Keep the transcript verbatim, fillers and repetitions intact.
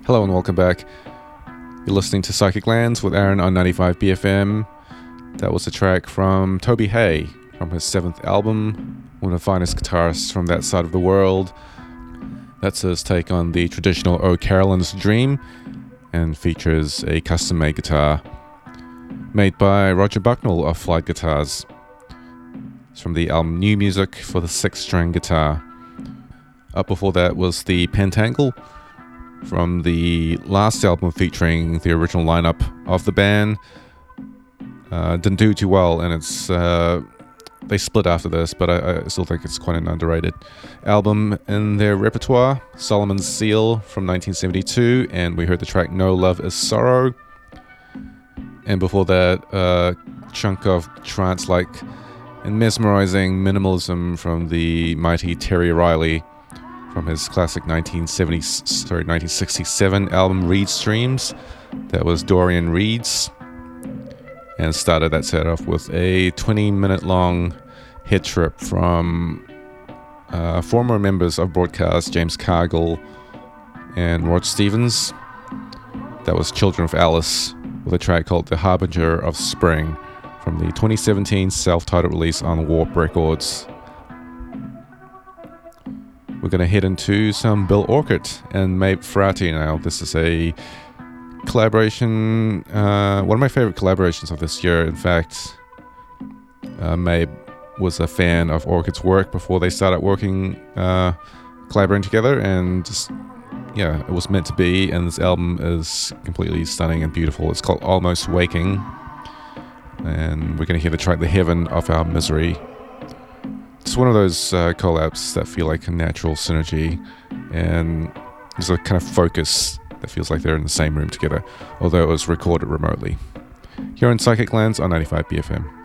Hello and welcome back. You're listening to Psychic Lands with Aaron on ninety-five B F M. That was a track from Toby Hay from his seventh album, one of the finest guitarists from that side of the world. That's his take on the traditional O Carolyn's Dream and features a custom-made guitar made by Roger Bucknell of Flight Guitars. It's from the album New Music for the six-string guitar. Up before that was the Pentangle from the last album featuring the original lineup of the band. Uh, didn't do too well, and it's uh, they split after this, but I, I still think it's quite an underrated album in their repertoire. Solomon's Seal from nineteen seventy-two, and we heard the track No Love Is Sorrow. And before that, a uh, chunk of trance-like and mesmerizing minimalism from the mighty Terry Riley from his classic nineteen seventy, sorry, nineteen sixty-seven album Reed Streams. That was Dorian Reed's. And started that set off with a twenty minute long head trip from uh, former members of Broadcast, James Cargill and Rod Stevens. That was Children of Alice with a track called The Harbinger of Spring from the twenty seventeen self-titled release on Warp Records. We're going to head into some Bill Orcutt and Mabe Frati now. This is a collaboration, uh, one of my favorite collaborations of this year. In fact, uh, Mabe was a fan of Orcutt's work before they started working, uh, collaborating together, and just, yeah, it was meant to be, and this album is completely stunning and beautiful. It's called Almost Waking, and we're going to hear the track The Heaven of Our Misery. It's one of those uh, collabs that feel like a natural synergy, and there's a kind of focus that feels like they're in the same room together, although it was recorded remotely. Here on Psychic Lands on ninety-five B F M.